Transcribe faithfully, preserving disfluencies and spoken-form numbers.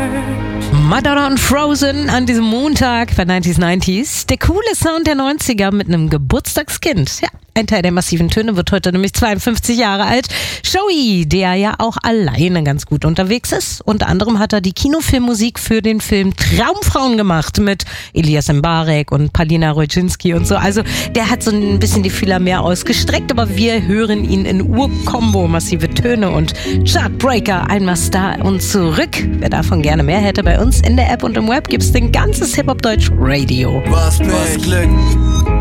Madonna und Frozen an diesem Montag bei neunzig neunzig. Der coole Sound der neunziger mit einem Geburtstagskind. Ja, ein Teil der massiven Töne wird heute nämlich zweiundfünfzig Jahre alt. Joey, der ja auch alleine ganz gut unterwegs ist. Unter anderem hat er die Kinofilmmusik für den Film Traumfrauen gemacht mit Elias Mbarek und Palina Roginski und so. Also der hat so ein bisschen die Fühler mehr ausgestreckt, aber wir hören ihn in Urkombo, massive Töne und Chartbreaker, einmal Star und zurück. Wer davon gerne mehr hätte, bei uns in der App und im Web gibt's den ganzes Hip-Hop-Deutsch Radio. Was, was Glück?